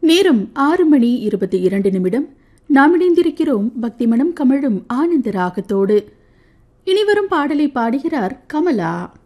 நேரம் 6:22 நாம் இணைந்திருக்கிறோம் பக்தி மனம் கமழும் ஆனந்த ராகத்தோடு. இனிவரும் பாடலை பாடுகிறார் கமலா.